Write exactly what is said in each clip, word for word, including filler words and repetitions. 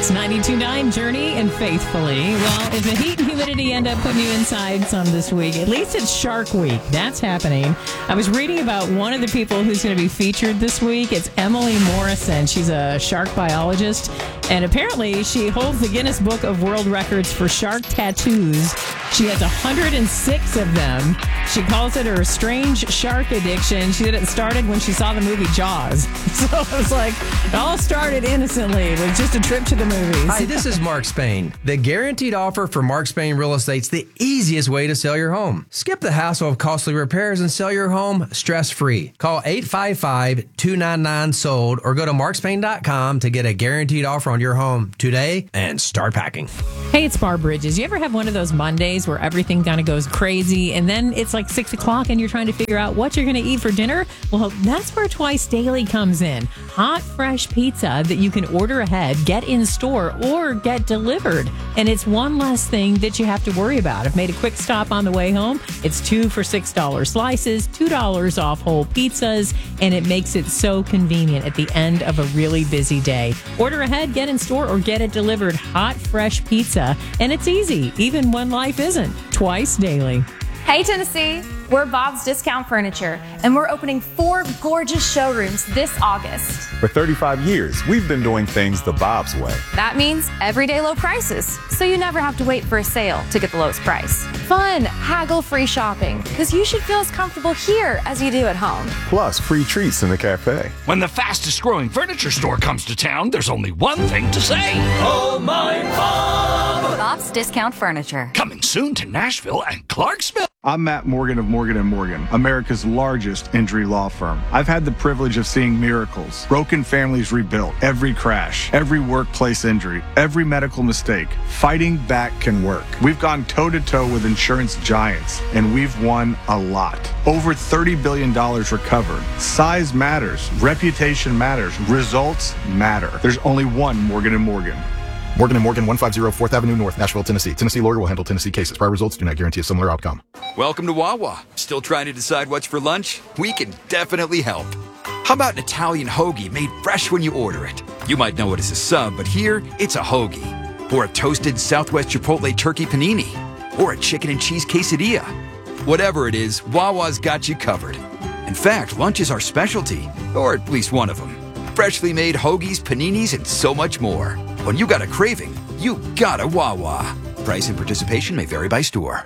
It's ninety-two point nine Journey and Faithfully. Well, if the heat and humidity end up putting you inside some this week, at least it's Shark Week. That's happening. I was reading about one of the people who's going to be featured this week. It's Emily Morrison. She's a shark biologist, and apparently she holds the Guinness Book of World Records for shark tattoos. She has one hundred six of them. She calls it her strange shark addiction. She said it started when she saw the movie Jaws. So it was like, it all started innocently with just a trip to the movies. Hi, this is Mark Spain. The guaranteed offer for Mark Spain Real Estate's the easiest way to sell your home. Skip the hassle of costly repairs and sell your home stress-free. Call eight five five, two nine nine, sold or go to mark spain dot com to get a guaranteed offer on your home today and start packing. Hey, it's Barb Bridges. You ever have one of those Mondays where everything kind of goes crazy and then it's like six o'clock and you're trying to figure out what you're going to eat for dinner? Well, that's where Twice Daily comes in. Hot, fresh pizza that you can order ahead, get in store, or get delivered. And it's one less thing that you have to worry about. I've made a quick stop on the way home. It's two for six dollars slices, two dollars off whole pizzas, and it makes it so convenient at the end of a really busy day. Order ahead, get in store, or get it delivered. Hot, fresh pizza. And it's easy, even when life isn't. Twice Daily. Hey, Tennessee. We're Bob's Discount Furniture, and we're opening four gorgeous showrooms this August. For thirty-five years, we've been doing things the Bob's way. That means everyday low prices, so you never have to wait for a sale to get the lowest price. Fun, haggle-free shopping, because you should feel as comfortable here as you do at home. Plus, free treats in the cafe. When the fastest-growing furniture store comes to town, there's only one thing to say. Oh, my Bob! Bob's Discount Furniture. Coming soon to Nashville and Clarksville. I'm Matt Morgan of Morgan and Morgan, America's largest injury law firm. I've had the privilege of seeing miracles, broken families rebuilt, every crash, every workplace injury, every medical mistake. Fighting back can work. We've gone toe-to-toe with insurance giants, and we've won a lot. Over thirty billion dollars recovered. Size matters. Reputation matters. Results matter. There's only one Morgan and Morgan. Morgan and Morgan, one five zero fourth Avenue North, Nashville, Tennessee. Tennessee lawyer will handle Tennessee cases. Prior results do not guarantee a similar outcome. Welcome to Wawa. Still trying to decide what's for lunch? We can definitely help. How about an Italian hoagie made fresh when you order it? You might know it as a sub, but here it's a hoagie. Or a toasted Southwest Chipotle turkey panini. Or a chicken and cheese quesadilla. Whatever it is, Wawa's got you covered. In fact, lunch is our specialty, or at least one of them. Freshly made hoagies, paninis, and so much more. When you got a craving, you got a Wawa. Price and participation may vary by store.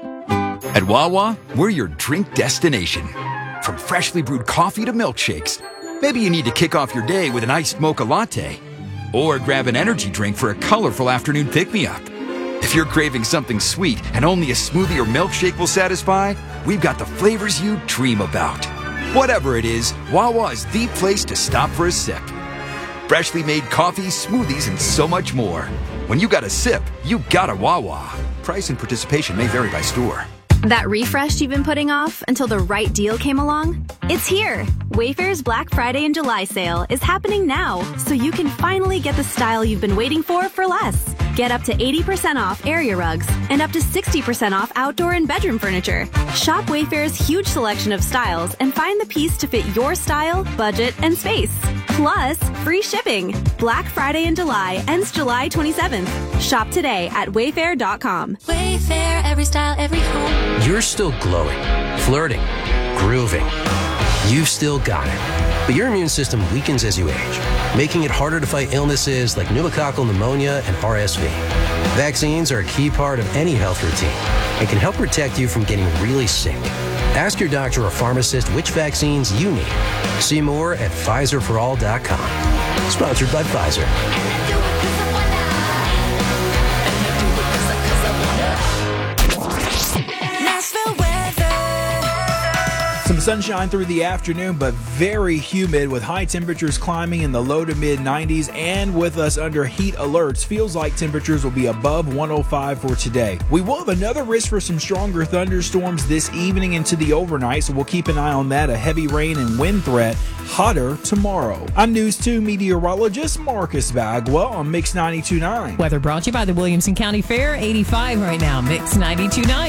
At Wawa, we're your drink destination. From freshly brewed coffee to milkshakes. Maybe you need to kick off your day with an iced mocha latte. Or grab an energy drink for a colorful afternoon pick-me-up. If you're craving something sweet and only a smoothie or milkshake will satisfy, we've got the flavors you dream about. Whatever it is, Wawa is the place to stop for a sip. Freshly made coffee, smoothies, and so much more. When you got a sip, you got a Wawa. Price and participation may vary by store. That refresh you've been putting off until the right deal came along? It's here! Wayfair's Black Friday and July sale is happening now, so you can finally get the style you've been waiting for for less. Get up to eighty percent off area rugs and up to sixty percent off outdoor and bedroom furniture. Shop Wayfair's huge selection of styles and find the piece to fit your style, budget, and space. Plus, free shipping. Black Friday in July ends July twenty-seventh. Shop today at wayfair dot com. Wayfair, every style, every home. You're still glowing, flirting, grooving. You've still got it. But your immune system weakens as you age, making it harder to fight illnesses like pneumococcal pneumonia and R S V. Vaccines are a key part of any health routine and can help protect you from getting really sick. Ask your doctor or pharmacist which vaccines you need. See more at Pfizer for all dot com. Sponsored by Pfizer. Some sunshine through the afternoon, but very humid with high temperatures climbing in the low to mid nineties, and with us under heat alerts, feels like temperatures will be above one oh five for today. We will have another risk for some stronger thunderstorms this evening into the overnight, so we'll keep an eye on that. A heavy rain and wind threat hotter tomorrow. I'm News two meteorologist Marcus Bagwell on Mix ninety-two point nine. Weather brought to you by the Williamson County Fair. eighty-five right now. Mix ninety-two point nine.